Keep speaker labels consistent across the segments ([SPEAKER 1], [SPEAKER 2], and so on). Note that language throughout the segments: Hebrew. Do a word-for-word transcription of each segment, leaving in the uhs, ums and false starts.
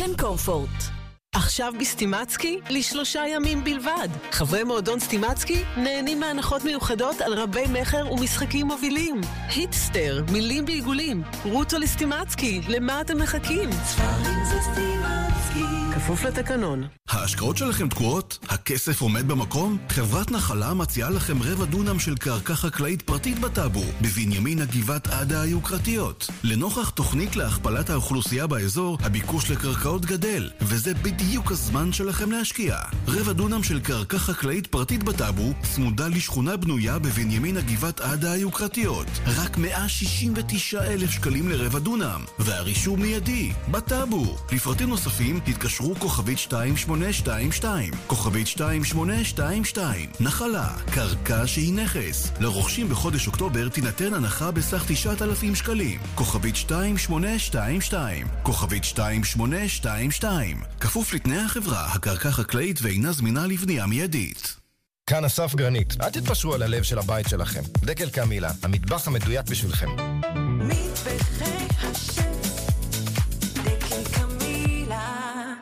[SPEAKER 1] קן קומפורט. עכשיו בסטימצקי לשלושה ימים בלבד. חברי מועדון סטימצקי נהנים מהנחות מיוחדות על רבי מחר ומשחקים מובילים. היטסטר, מילים בעיגולים. רוטו לסטימצקי, למה אתם מחכים? ספרים זה סטימצקי. כפוף לתקנון.
[SPEAKER 2] ההשקעות שלכם תקועות? הכסף עומד במקום? חברת נחלה מציעה לכם רבע דונם של קרקע חקלאית פרטית בטאבו, בבנימין הגבעת עדה היוקרתיות. לנוכח תוכנית להכפלת האוכלוסייה באזור, הביקוש לקרקעות גדל, וזה בדיוק הזמן שלכם להשקיע. רבע דונם של קרקע חקלאית פרטית בטאבו, צמודה לשכונה בנויה בבנימין הגבעת עדה היוקרתיות. רק מאה שישים ותשעה אלף שקלים לרבע דונם, והרישום מיידי, בטאבו. לפרטים נוספים, התקשרו כוכבית שתיים שמונה שתיים שתיים, כוכבית שתיים שמונה שתיים שתיים. נחלה, קרקע שהיא נכס. לרוכשים בחודש אוקטובר תינתן הנחה בסך תשעת אלפים שקלים. כוכבית שתיים שמונה שתיים שתיים, כוכבית שתיים שמונה שתיים שתיים. כפוף לתנאי החברה, הקרקע חקלאית ואינה זמינה לבנייה מיידית.
[SPEAKER 3] כאן אסף גרנית. אל תתפשרו על הלב של הבית שלכם. דקל קמילה, המטבח המדויק בשבילכם.
[SPEAKER 4] מטבחי השף, דקל קמילה.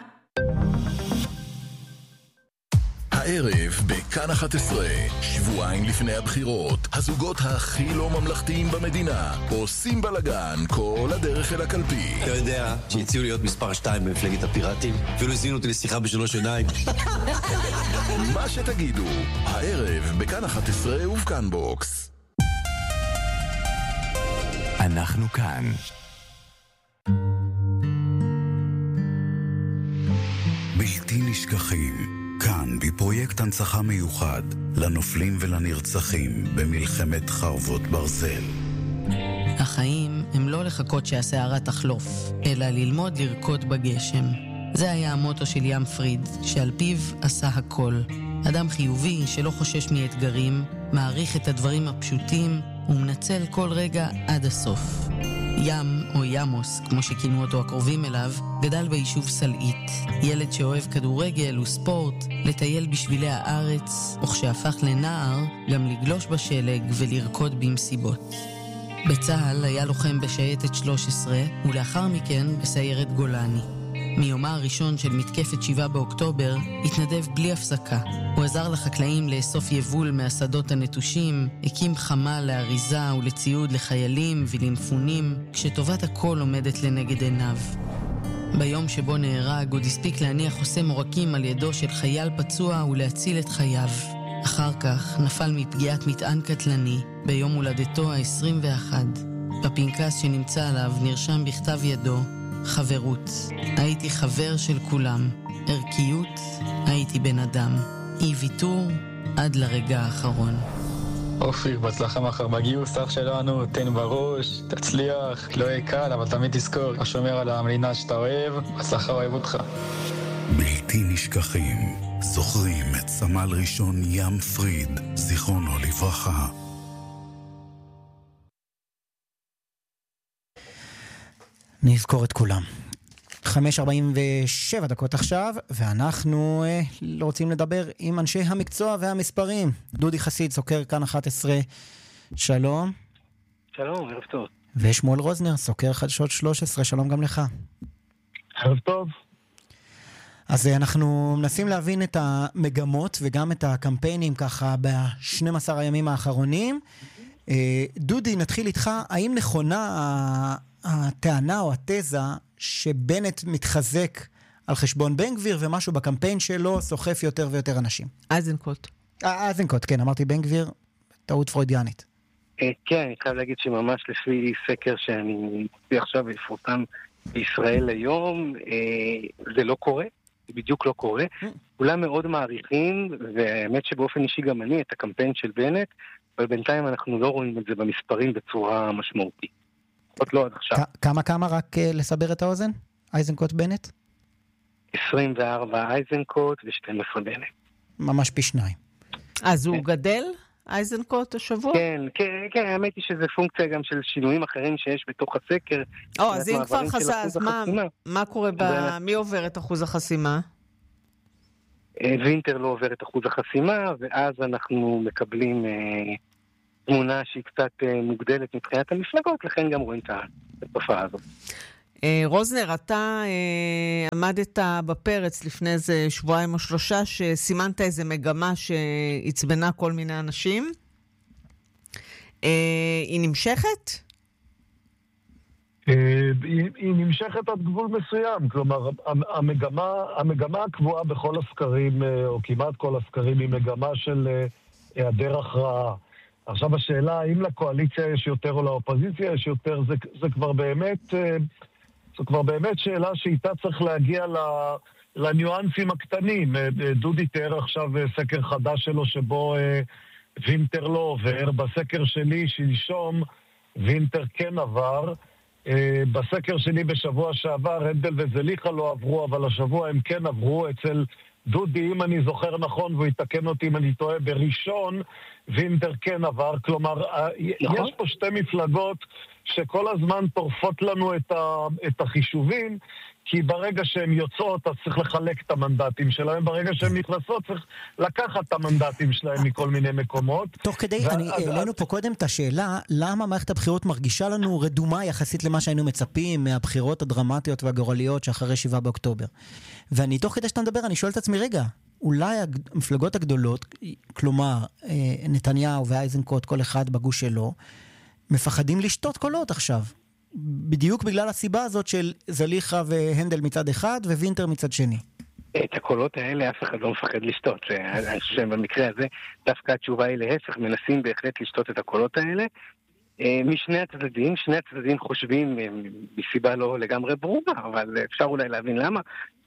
[SPEAKER 5] הערב בכאן אחת עשרה, שבועיים לפני הבחירות, הזוגות הכי לא ממלכתיים במדינה עושים בלגן כל הדרך אל הקלפי.
[SPEAKER 6] אתה יודע שהציעו להיות מספר שתיים במפלגת הפיראטים, אפילו הזינו אותי לשיחה בשלוש עיניים.
[SPEAKER 5] מה שתגידו, הערב בכאן אחת עשרה ובכאן בוקס.
[SPEAKER 7] אנחנו כאן. בלתי נשכחים. כאן בפרויקט הנצחה מיוחד לנופלים ולנרצחים במלחמת חרבות ברזל.
[SPEAKER 8] החיים הם לא לחכות שהסערה תחלוף, אלא ללמוד לרקוד בגשם. זה היה המוטו של ים פריד, שעל פיו עשה הכל. אדם חיובי שלא חושש מאתגרים, מעריך את הדברים הפשוטים ומנצל כל רגע עד הסוף. ים, או ימוס, כמו שכינו אותו הקרובים אליו, גדל ביישוב סלעית. ילד שאוהב כדורגל וספורט, לטייל בשבילי הארץ, וכשהפך לנער, גם לגלוש בשלג ולרקוד במסיבות. בצהל היה לוחם בשייטת שלוש עשרה, ולאחר מכן בסיירת גולני. מיומה הראשון של מתקפת שבעה באוקטובר, התנדב בלי הפסקה. הוא עזר לחקלאים לאסוף יבול מהשדות הנטושים, הקים חמ"ל לאריזה ולציוד לחיילים ולמפונים, כשטובת הכל עומדת לנגד עיניו. ביום שבו נהרג, עוד הספיק להניח חוסם עורקים על ידו של חייל פצוע ולהציל את חייו. אחר כך נפל מפגיעת מטען קטלני, ביום הולדתו ה-עשרים ואחת. בפנקס שנמצא עליו נרשם בכתב ידו, חברות, הייתי חבר של כולם. ערכיות, הייתי בן אדם. אי ויתור, עד לרגע האחרון.
[SPEAKER 9] אופיר, בהצלחה מחר בגיוס, אח שלנו, תן בראש, תצליח, לא יהיה קל, אבל תמיד תזכור, השומר על המלינה שאתה אוהב, בהצלחה אוהב אותך.
[SPEAKER 7] בלתי נשכחים, זוכרים את סמל ראשון ים פריד, זיכרונו לברכה.
[SPEAKER 10] נזכור את כולם. חמש ארבעים ושבע דקות עכשיו, ואנחנו אה, רוצים לדבר עם אנשי המקצוע והמספרים. דודי חסיד, סוקר כאן אחת עשרה, שלום.
[SPEAKER 11] שלום, ערב טוב.
[SPEAKER 10] ושמואל רוזנר, סוקר חדשות שלוש עשרה, שלום גם לך.
[SPEAKER 11] ערב טוב.
[SPEAKER 10] אז אה, אנחנו מנסים להבין את המגמות וגם את הקמפיינים ככה ב-שנים עשר הימים האחרונים. אה, דודי, נתחיל איתך, האם נכונה הטענה או התזה שבנט מתחזק על חשבון בן גביר, ומשהו בקמפיין שלו סוחף יותר ויותר אנשים?
[SPEAKER 12] איזנקוט.
[SPEAKER 10] אה, איזנקוט, כן, אמרתי בן גביר, טעות פרוידיאנית.
[SPEAKER 11] כן, אני חייב להגיד שממש לפי סקר שאני מוציא עכשיו ויפורסם בישראל היום, זה לא קורה, זה בדיוק לא קורה. כולם מאוד מעריכים, והאמת שבאופן אישי גם אני, את הקמפיין של בנט, אבל בינתיים אנחנו לא רואים את זה במספרים בצורה משמעותית. לא עד עכשיו.
[SPEAKER 10] כמה כמה רק לסבר את האוזן? איזנקוט בנט?
[SPEAKER 11] עשרים וארבע איזנקוט ו-שתים עשרה בנט.
[SPEAKER 10] ממש פי שניים.
[SPEAKER 12] אז הוא גדל, איזנקוט, השבוע?
[SPEAKER 11] כן, כן, כן, האמת היא שזה פונקציה גם של שינויים אחרים שיש בתוך הסקר.
[SPEAKER 12] או, אז אם כבר חסה, אז מה קורה, מי עובר את אחוז החסימה?
[SPEAKER 11] וינטר לא עובר את אחוז החסימה, ואז אנחנו מקבלים תמונה שהיא קצת מוגדלת מבחינת המפלגות, לכן גם רואים את התופעה הזאת.
[SPEAKER 12] רוזנר, אתה עמדת בפרץ לפני איזה שבועיים או שלושה, שסימנת איזה מגמה שהצבנה כל מיני אנשים. היא נמשכת?
[SPEAKER 13] היא נמשכת עד גבול מסוים. כלומר, המגמה, המגמה הקבועה בכל הסקרים, או כמעט כל הסקרים, היא מגמה של היעדר הכרעה. עכשיו השאלה, האם לקואליציה יש יותר או לאופוזיציה יש יותר, זה, זה כבר באמת, זו כבר באמת שאלה שאיתה צריך להגיע לניואנסים הקטנים. דודי תיאר עכשיו סקר חדש שלו שבו וינטר לא עובר, בסקר שלי שלשום וינטר כן עבר, בסקר שלי בשבוע שעבר הנדל וזליכה לא עברו, אבל השבוע הם כן עברו. אצל דודי, אם אני זוכר נכון, והוא יתקן אותי אם אני טועה, בראשון וינטר כן עבר. כלומר, נכון? יש פה שתי מפלגות שכל הזמן טורפות לנו את, ה, את החישובים, כי ברגע שהן יוצאות אז צריך לחלק את המנדטים שלהם, ברגע שהן נכנסות צריך לקחת את המנדטים שלהם מכל מיני מקומות.
[SPEAKER 10] תוך כדי, העלינו פה קודם את השאלה, למה מערכת הבחירות מרגישה לנו רדומה יחסית למה שהיינו מצפים מהבחירות הדרמטיות והגורליות שאחרי שבעה באוקטובר. ואני תוך כדי שאתה מדבר, אני שואל את עצמי, רגע, אולי המפלגות הגדולות, כלומר נתניהו ואייזנקוט, כל אחד בגוש שלו, מפחדים לשתות קולות עכשיו. בדיוק בגלל הסיבה הזאת של זליכה והנדל מצד אחד ווינטר מצד שני.
[SPEAKER 11] את הקולות האלה אף אחד לא מפחד לשתות. אני חושב שבמקרה הזה דווקא התשובה היא להפך, מנסים בהחלט לשתות את הקולות האלה. משני הצדדים, שני הצדדים חושבים בסיבה לא לגמרי ברורה, אבל אפשר אולי להבין למה,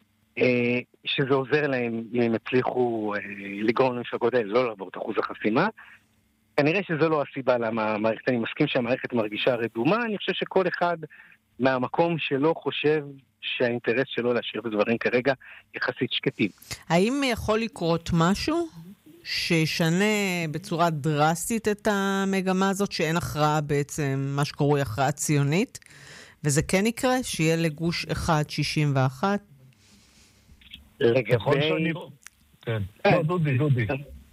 [SPEAKER 11] שזה עוזר להם אם הם הצליחו לגרום למפלגות האלה לא לעבור את אחוז החסימה. כנראה שזו לא הסיבה למה המערכת, אני מסכים שהמערכת מרגישה רדומה, אני חושב שכל אחד מהמקום שלו חושב שהאינטרס שלו להשאיר את הדברים כרגע יחסית שקטים.
[SPEAKER 12] האם יכול לקרות משהו שישנה בצורה דרסטית את המגמה הזאת, שאין הכרעה בעצם, מה שקרוי הכרעה ציונית, וזה כן יקרה, שיהיה לגוש אחד שישים ואחת?
[SPEAKER 11] לגבי...
[SPEAKER 13] כן, לא, דודי, דודי.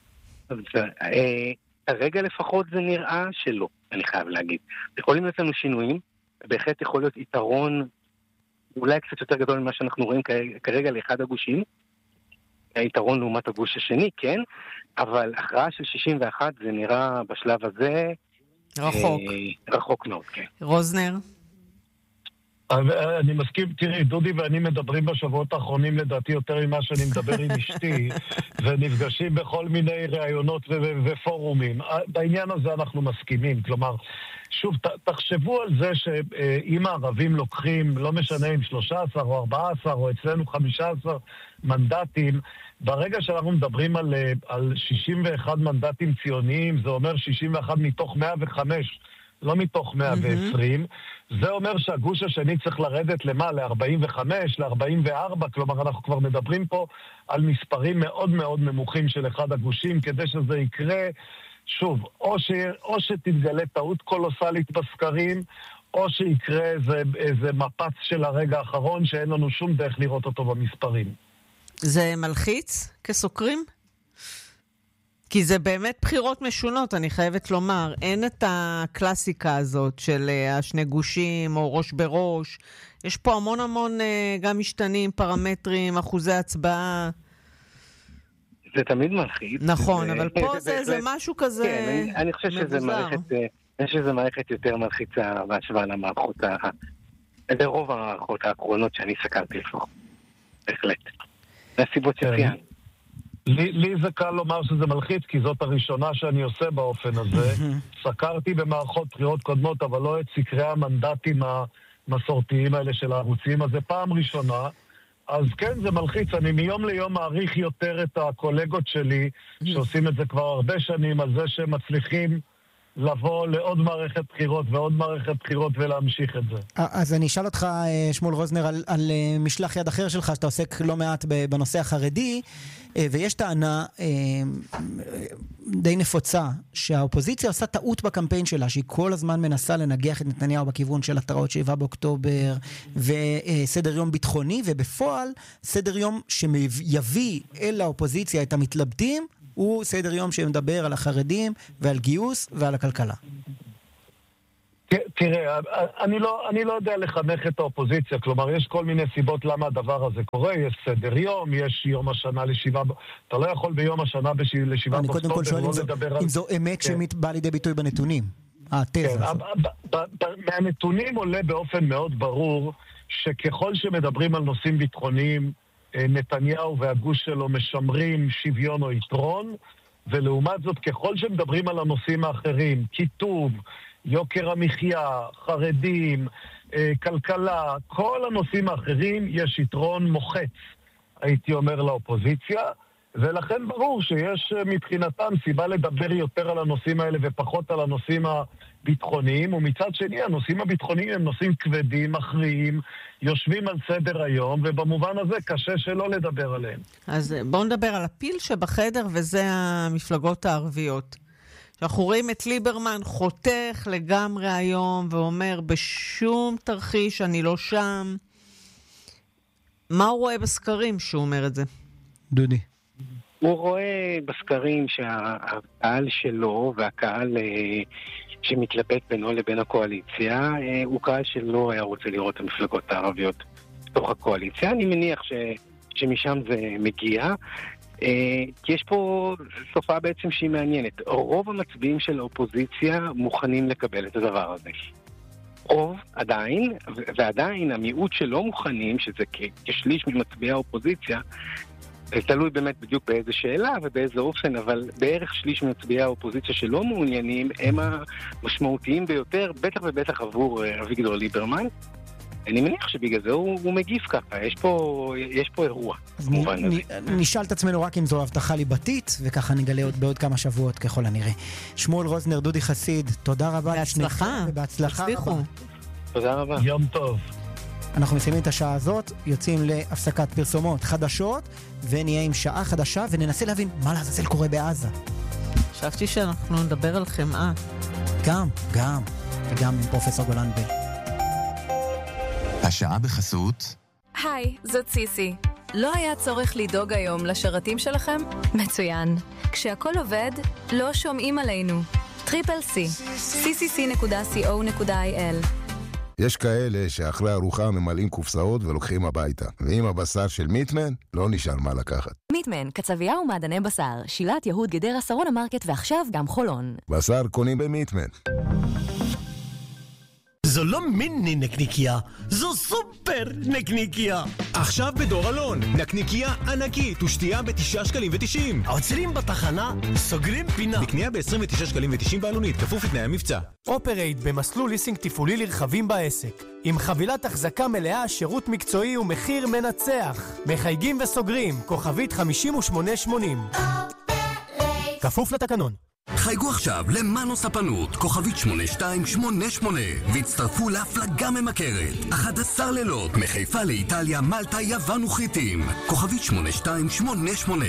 [SPEAKER 11] הרגע לפחות זה נראה שלא, אני חייב להגיד. יכולים להיות לנו שינויים, בהחלט יכול להיות יתרון אולי קצת יותר גדול ממה שאנחנו רואים כרגע לאחד הגושים, היתרון לעומת הגוש השני, כן, אבל הכרעה של שישים ואחת זה נראה בשלב הזה
[SPEAKER 12] רחוק.
[SPEAKER 11] אה, רחוק מאוד, כן.
[SPEAKER 12] רוזנר?
[SPEAKER 13] אני מסכים, תראי, דודי ואני מדברים בשבועות האחרונים לדעתי יותר ממה שאני מדבר עם אשתי, ונפגשים בכל מיני ראיונות ו- ופורומים. בעניין הזה אנחנו מסכימים, כלומר, שוב, ת- תחשבו על זה שאם הערבים לוקחים, לא משנה אם שלושה עשר או ארבעה עשר או אצלנו חמישה עשר מנדטים, ברגע שאנחנו מדברים על, על שישים ואחד מנדטים ציוניים, זה אומר שישים ואחת מתוך מאה וחמש, לא מתוך מאה ועשרים, mm-hmm. זה אומר שהגוש השני צריך לרדת למה? ל-ארבעים וחמש, ל-ארבעים וארבע, כלומר אנחנו כבר מדברים פה על מספרים מאוד מאוד נמוכים של אחד הגושים, כדי שזה יקרה, שוב, או, ש... או שתתגלה טעות קולוסלית בסקרים, או שיקרה איזה, איזה מפץ של הרגע האחרון שאין לנו שום דרך לראות אותו במספרים.
[SPEAKER 12] זה מלחיץ כסוקרים? כי זה באמת בחירות משונות, אני חייבת לומר. אין את הקלאסיקה הזאת של השני גושים או ראש בראש. יש פה המון המון גם משתנים, פרמטרים, אחוזי הצבעה.
[SPEAKER 11] זה תמיד מלחיץ.
[SPEAKER 12] נכון,
[SPEAKER 11] זה,
[SPEAKER 12] אבל פה זה, זה, זה משהו כזה
[SPEAKER 11] כן, אני, אני חושב שזה מערכת, אני חושב שזה מערכת יותר מלחיצה בהשוואה למערכות, לרוב המערכות האחרונות שאני סקרתי לפחות. בהחלט. מהסיבות שציין.
[SPEAKER 13] לי, לי זה קל לומר שזה מלחיץ, כי זאת הראשונה שאני עושה באופן הזה. סקרתי במערכות בחירות קודמות, אבל לא את סקרי המנדטים המסורתיים האלה של הערוצים, אז זה פעם ראשונה. אז כן, זה מלחיץ. אני מיום ליום מעריך יותר את הקולגות שלי, שעושים את זה כבר הרבה שנים, על זה שהם מצליחים לבוא לעוד מערכת בחירות ועוד מערכת בחירות ולהמשיך את זה.
[SPEAKER 10] אז אני אשאל אותך, שמואל רוזנר, על, על משלח יד אחר שלך, שאתה עוסק לא מעט בנושא החרדי, ויש טענה די נפוצה, שהאופוזיציה עושה טעות בקמפיין שלה, שהיא כל הזמן מנסה לנגח את נתניהו בכיוון של התראות שבעה באוקטובר, וסדר יום ביטחוני, ובפועל סדר יום שיביא אל האופוזיציה את המתלבטים, הוא סדר יום שמדבר על החרדים ועל גיוס ועל הכלכלה.
[SPEAKER 13] תראה, אני לא, אני לא יודע לחנך את האופוזיציה, כלומר, יש כל מיני סיבות למה הדבר הזה קורה, יש סדר יום, יש יום השנה לשבעה, אתה לא יכול ביום השנה לשבעה
[SPEAKER 10] אני קודם כל שואל אם זו אמת שבאה לידי ביטוי בנתונים, התזה הזאת.
[SPEAKER 13] מהנתונים עולה באופן מאוד ברור, שככל שמדברים על נושאים ביטחוניים, נתניהו והגוש שלו משמרים שוויון או יתרון, ולעומת זאת, ככל שמדברים על הנושאים האחרים, כיתוב, יוקר המחיה, חרדים, כלכלה, כל הנושאים האחרים יש יתרון מוחץ, הייתי אומר, לאופוזיציה, ולכן ברור שיש מבחינתם סיבה לדבר יותר על הנושאים האלה ופחות על הנושאים הביטחוניים, ומצד שני הנושאים הביטחוניים הם נושאים כבדים, מכריעים, יושבים על סדר היום, ובמובן הזה קשה שלא לדבר עליהם.
[SPEAKER 12] אז בואו נדבר על הפיל שבחדר, וזה המפלגות הערביות. אנחנו רואים את ליברמן חותך לגמרי היום, ואומר בשום תרחיש אני לא שם. מה הוא רואה בסקרים שהוא אומר את זה?
[SPEAKER 10] דודי.
[SPEAKER 11] הוא רואה בסקרים שהקהל שלו והקהל שמתלבט בינו לבין הקואליציה הוא קהל שלא היה רוצה לראות את המפלגות הערביות בתוך הקואליציה. אני מניח ש, שמשם זה מגיע, כי יש פה תופעה בעצם שהיא מעניינת. רוב המצביעים של האופוזיציה מוכנים לקבל את הדבר הזה. רוב עדיין, ועדיין המיעוט שלא מוכנים, שזה כשליש ממצביעי האופוזיציה, זה תלוי באמת בדיוק באיזה שאלה ובאיזה אופן, אבל בערך שליש מצביעי האופוזיציה שלא מעוניינים הם המשמעותיים ביותר, בטח ובטח עבור אביגדור ליברמן. אני מניח שבגלל זה הוא, הוא מגיף ככה, יש פה, יש פה אירוע.
[SPEAKER 10] אז נ, נ, נשאל את עצמנו רק אם זו הבטחה ליבתית, וככה נגלה עוד בעוד כמה שבועות ככל הנראה. שמואל רוזנר, דודי חסיד, תודה רבה.
[SPEAKER 12] בהצלחה.
[SPEAKER 10] ובהצלחה
[SPEAKER 12] רבה.
[SPEAKER 11] תודה רבה.
[SPEAKER 13] יום טוב.
[SPEAKER 10] אנחנו מסיימים את השעה הזאת, יוצאים להפסקת פרסומות חדשות, ונהיה עם שעה חדשה, וננסה להבין מה לעזאזל קורה בעזה.
[SPEAKER 12] חשבתי שאנחנו נדבר על חמאה.
[SPEAKER 10] גם, גם, וגם עם פרופסור גולנבל.
[SPEAKER 14] השעה בחסות.
[SPEAKER 15] היי, זאת סיסי. לא היה צורך לדאוג היום לשרתים שלכם? מצוין. כשהכל עובד, לא שומעים עלינו. טריפל סי. סי סי סי נקודה סי או נקודה איי אל.
[SPEAKER 3] יש כאלה שאחרי ארוחה ממלאים קופסאות ולוקחים הביתה. ועם הבשר של מיטמן, לא נשאר מה לקחת.
[SPEAKER 16] מיטמן, קצבייה ומעדני בשר, שילת יהוד גדרה שרון המרקט ועכשיו גם חולון.
[SPEAKER 3] בשר קונים במיטמן.
[SPEAKER 17] זו לא מיני נקניקיה, זו סופר נקניקיה.
[SPEAKER 18] עכשיו בדור אלון, נקניקיה ענקית ושתייה בתשעה שקלים ותשעים.
[SPEAKER 17] עוצרים בתחנה, סוגרים פינה.
[SPEAKER 18] בקנייה ב-עשרים ותשעה שקלים ותשעים בעלונית, כפוף לתנאי המבצע.
[SPEAKER 17] אופרייט במסלול ליסינג תפעולי לרכבים בעסק. עם חבילת החזקה מלאה, שירות מקצועי ומחיר מנצח. מחייגים וסוגרים, כוכבית חמישים ושמונה שמונים. אופרייט. כפוף לתקנון.
[SPEAKER 19] חייגו עכשיו למנו ספנות, כוכבית שמונה שתיים שמונה שמונה, והצטרפו להפלגה ממכרת. אחד עשר לילות, מחיפה לאיטליה, מלטה, יוון וחיטים. כוכבית שמונה שתיים שמונה שמונה.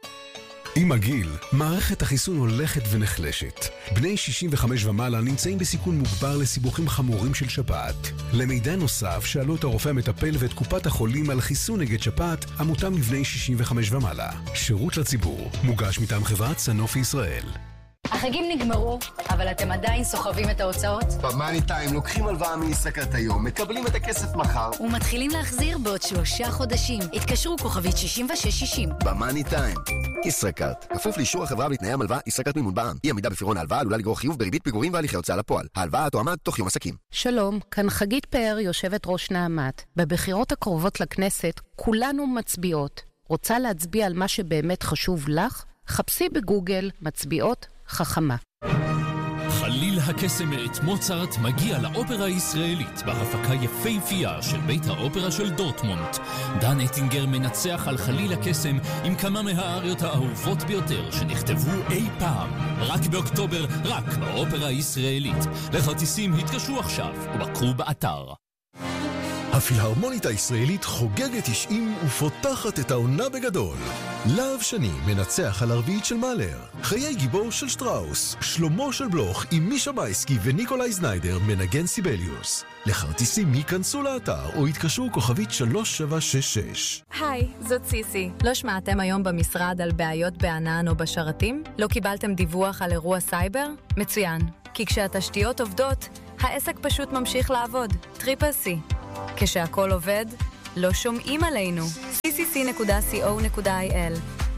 [SPEAKER 20] עם הגיל, מערכת החיסון הולכת ונחלשת. בני שישים וחמש ומעלה נמצאים בסיכון מוגבר לסיבוכים חמורים של שפעת. למידע נוסף, שאלו את הרופא המטפל ואת קופת החולים על חיסון נגד שפעת, המותאם לבני שישים וחמש ומעלה. שירות לציבור, מוגש מטעם חברת סנופי ישראל.
[SPEAKER 21] החגים נגמרו, אבל אתם עדיין סוחבים את ההוצאות?
[SPEAKER 22] במאני טיים לוקחים הלוואה מישראכרט היום, מקבלים את הכסף מחר
[SPEAKER 21] ומתחילים להחזיר בעוד שלושה חודשים. התקשרו כוכבית שישים ושש שישים.
[SPEAKER 22] במאני טיים, ישראכרט. כפוף לאישור החברה בתנאי המלווה ישראכרט מימון בע"מ. אי עמידה בפירעון ההלוואה עלולה לגרור חיוב בריבית פיגורים והליכי הוצאה לפועל. ההלוואה תועמד תוך יום עסקים.
[SPEAKER 23] שלום, כאן חגית פאר, יושבת ראש נעמת. בבחירות הקרובות לכנסת כולנו מצביעות. רוצה להצביע על מה שבאמת חשוב לך? חפשי בגוגל מצביעות חכמה.
[SPEAKER 24] חליל הקסם מאת מוצרט מגיע לאופרה הישראלית בהפקה יפהפייה של בית האופרה של דורטמונד. דן אטינגר מנצח על חליל הקסם עם כמה מהאריות האהובות ביותר שנכתבו אי פעם. רק באוקטובר, רק באופרה הישראלית. לכרטיסים התקשרו עכשיו ובקרו באתר.
[SPEAKER 25] הפילהרמונית הישראלית חוגגת תשעים ופותחת את העונה בגדול. להב שני מנצח על הרביעית של מאלר. חיי גיבור של שטראוס. שלמה של בלוך עם מישה מייסקי וניקולאי זניידר מנגן סיבליוס. לכרטיסים ייכנסו לאתר או יתקשרו כוכבית שלוש שבע שש שש.
[SPEAKER 15] היי, זאת סיסי. לא שמעתם היום במשרד על בעיות בענן או בשרתים? לא קיבלתם דיווח על אירוע סייבר? מצוין. כי כשהתשתיות עובדות, העסק פשוט ממשיך לעבוד. טריפל סי. כשהכל עובד, לא שומעים עלינו. סי סי סי נקודה סי או נקודה איי אל.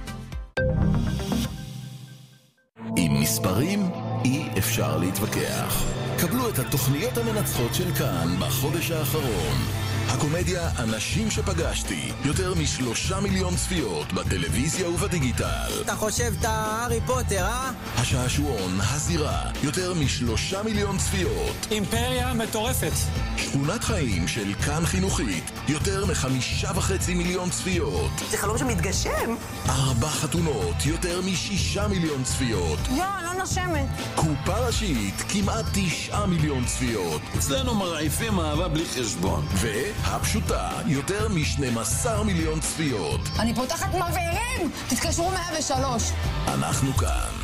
[SPEAKER 5] עם מספרים אי אפשר להתווכח. קבלו את התוכניות המנצחות של כאן בחודש האחרון. הקומדיה אנשים שפגשתי, יותר משלושה מיליון צפיות בטלוויזיה ובדיגיטל.
[SPEAKER 1] אתה חושב אתה הארי פוטר, אה?
[SPEAKER 5] השעשועון, הזירה, יותר משלושה מיליון צפיות.
[SPEAKER 1] אימפריה מטורפת.
[SPEAKER 5] שכונת חיים של כאן חינוכית, יותר מחמישה וחצי מיליון צפיות.
[SPEAKER 1] זה חלום שמתגשם.
[SPEAKER 5] ארבע חתונות, יותר משישה מיליון צפיות.
[SPEAKER 1] יו, לא נושמת.
[SPEAKER 5] קופה ראשית, כמעט תשעה מיליון צפיות.
[SPEAKER 1] אצלנו מרעיפים אהבה בלי חשבון.
[SPEAKER 5] והפשוטה, יותר מ-שנים עשר מיליון צפיות.
[SPEAKER 1] אני פותחת מבערים! תתקשרו מאה ושלוש.
[SPEAKER 5] אנחנו כאן.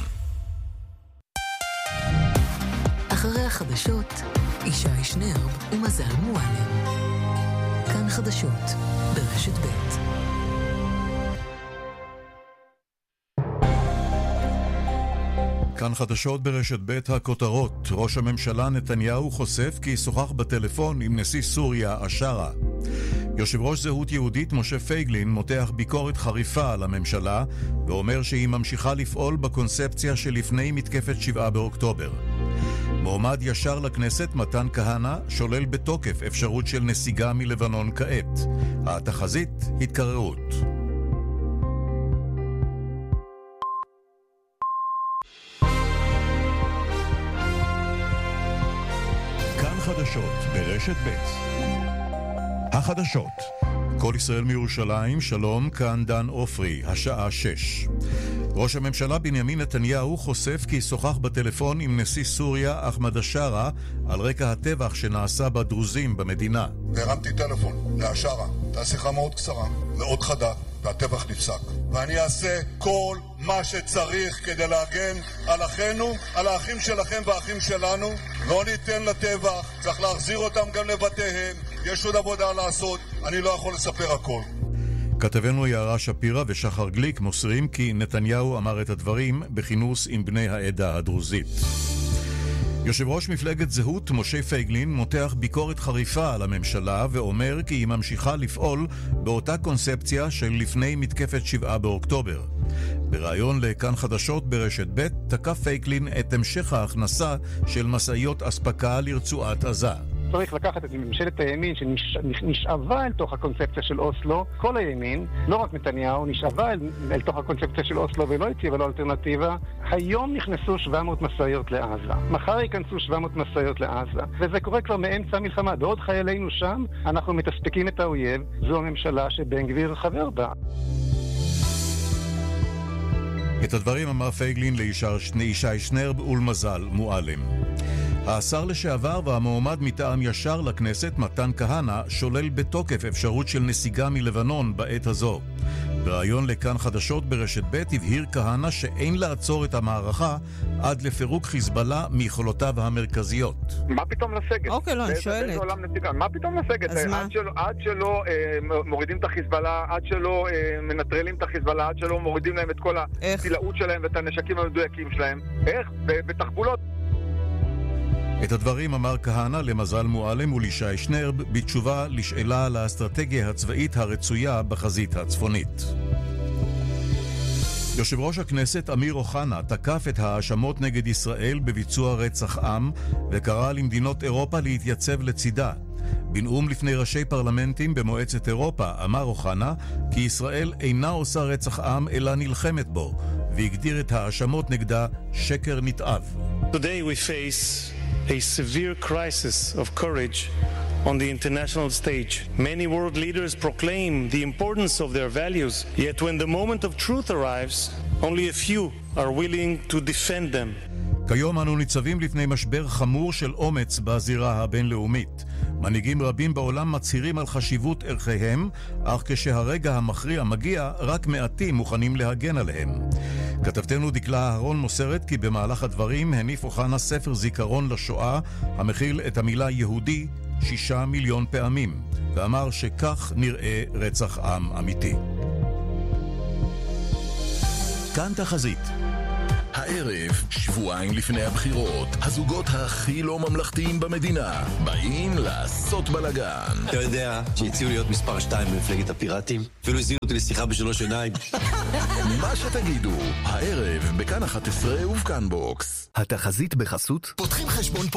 [SPEAKER 16] אחרי החדשות, ישי שנרב ומזל מועלם. כאן חדשות, ברשת ב'.
[SPEAKER 2] כאן חדשות ברשת ב' הכותרות. ראש הממשלה נתניהו חושף כי שוחח בטלפון עם נשיא סוריה אשרה. יושב ראש זהות יהודית משה פייגלין מותח ביקורת חריפה על הממשלה ואומר שהיא ממשיכה לפעול בקונספציה שלפני מתקפת שבעה באוקטובר. מועמד ישר לכנסת מתן כהנא שולל בתוקף אפשרות של נסיגה מלבנון כעת. התחזית התקררות. חדשות ברשת ב'. החדשות. כל ישראל מירושלים, שלום, כאן דן אופרי, השעה שש. ראש הממשלה בנימין נתניהו חושף כי שוחח בטלפון עם נשיא סוריה אחמד אשרה על רקע הטבח שנעשה בדרוזים במדינה.
[SPEAKER 4] הרמתי טלפון לאשרה, הייתה שיחה מאוד קצרה, מאוד חדה, והטבח נפסק. ואני אעשה כל מה שצריך כדי להגן על אחינו, על האחים שלכם והאחים שלנו. לא ניתן לטבח, צריך להחזיר אותם גם לבתיהם. יש עוד עבודה לעשות, אני לא יכול לספר הכל.
[SPEAKER 2] כתבנו יערה שפירה ושחר גליק מוסרים כי נתניהו אמר את הדברים בכינוס עם בני העדה הדרוזית. יושב ראש מפלגת זהות משה פייגלין מותח ביקורת חריפה על הממשלה ואומר כי היא ממשיכה לפעול באותה קונספציה של לפני מתקפת שבעה באוקטובר. בראיון לכאן חדשות ברשת ב' תקף פייגלין את המשך ההכנסה של מסעיות אספקה לרצועת עזה.
[SPEAKER 11] צריך לקחת את ממשלת הימין שנשאבה אל תוך הקונספציה של אוסלו, כל הימין, לא רק נתניהו, נשאבה אל, אל תוך הקונספציה של אוסלו ולא הציבה לו אלטרנטיבה. היום נכנסו שבע מאות מסעיות לעזה, מחר ייכנסו שבע מאות מסעיות לעזה, וזה קורה כבר מאמצע המלחמה. בעוד חיילינו שם, אנחנו מתספקים את האויב, זו הממשלה שבן גביר חבר בה.
[SPEAKER 2] את הדברים אמר פייגלין לישי שנרב ולמזל מועלם. השר לשעבר והמועמד מטעם ישר לכנסת מתן כהנא שולל בתוקף אפשרות של נסיגה מלבנון בעת הזו. בראיון לכאן חדשות ברשת ב' הבהיר כהנא שאין לעצור את המערכה עד לפירוק חיזבאללה מיכולותיו המרכזיות.
[SPEAKER 6] מה פתאום לסגת?
[SPEAKER 12] אוקיי, לא, אני שואלת.
[SPEAKER 6] מה פתאום לסגת? עד שלא, עד שלא אה, מורידים את החיזבאללה, עד שלא אה, מנטרלים את החיזבאללה, עד שלא מורידים להם את כל הסילאות שלהם ואת הנשקים המדויקים שלהם. איך? בתחבולות.
[SPEAKER 2] את הדברים אמר כהנא למזל מועלם ולישי שנרב בתשובה לשאלה על האסטרטגיה הצבאית הרצויה בחזית הצפונית. יושב ראש הכנסת אמיר אוחנה תקף את האשמות נגד ישראל בביצוע רצח עם וקרא למדינות אירופה להתייצב לצידה. בנאום לפני ראשי פרלמנטים במועצת אירופה אמר אוחנה כי ישראל אינה עושה רצח עם אלא נלחמת בו, והגדיר את האשמות נגדה שקר נתעב.
[SPEAKER 14] Today we face a severe crisis of courage on the international stage. Many world leaders proclaim the importance of their values, yet when the moment of truth arrives, only a few are willing to defend them.
[SPEAKER 2] כיום אנו ניצבים לפני משבר חמור של אומץ בזירה הבינלאומית. מנהיגים רבים בעולם מצהירים על חשיבות ערכיהם, אך כשהרגע המכריע מגיע, רק מעטים מוכנים להגן עליהם. כתבתנו דקלה אהרון מוסרת כי במהלך הדברים הניף אוחנה ספר זיכרון לשואה, המכיל את המילה יהודי שישה מיליון פעמים, ואמר שכך נראה רצח עם אמיתי.
[SPEAKER 5] כאן תחזית. הערב, שבועיים לפני הבחירות, הזוגות הכי לא ממלכתיים במדינה באים לעשות בלגן.
[SPEAKER 7] אתה יודע שהציעו להיות מספר שתיים במפלגת הפיראטים? אפילו הזינו אותי לשיחה בשלוש עיניים.
[SPEAKER 5] מה שתגידו, הערב בכאן אחת עשרה ובכאן בוקס.
[SPEAKER 25] התחזית בחסות פותחים חשבון